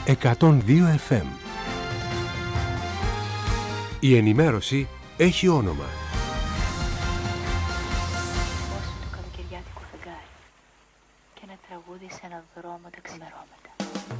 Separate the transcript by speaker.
Speaker 1: 102 FM. Η ενημέρωση έχει όνομα.
Speaker 2: Το καλοκαιριάτικο φεγγάρι και ένα τραγούδι σε έναν δρόμο τα ξημερώματα.